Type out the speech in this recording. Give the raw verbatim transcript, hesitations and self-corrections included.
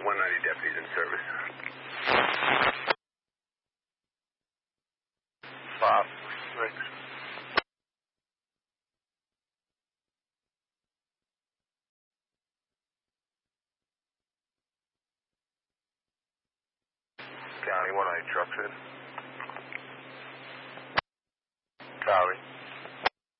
one ninety deputies in service. Five, six. County, one ninety trucks in. Copy.